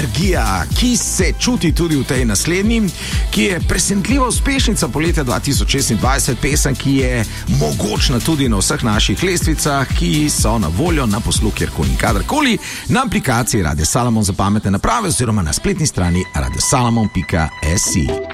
energija, ki se čuti tudi v tej naslednji, ki je presenetljiva uspešnica poletja 2026, pesem, ki je mogočna tudi na vseh naših lestvicah, ki so na voljo na posluh kjerkoli in kadarkoli, na aplikaciji Radio Salamon za pametne naprave oziroma na spletni strani radiosalamon.si.